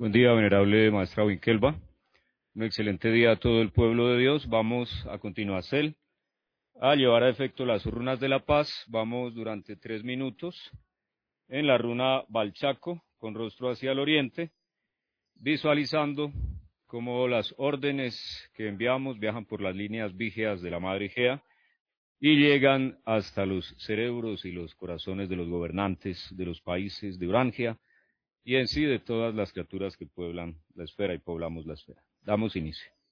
Buen día, venerable maestra Winkelva. Un excelente día a todo el pueblo de Dios. Vamos a continuación a llevar a efecto las runas de la paz. Vamos durante 3 minutos en la runa Balchaco, con rostro hacia el oriente, visualizando cómo las órdenes que enviamos viajan por las líneas vígeas de la Madre Igea y llegan hasta los cerebros y los corazones de los gobernantes de los países de Urangia, y en sí de todas las criaturas que pueblan la esfera y poblamos la esfera. Damos inicio.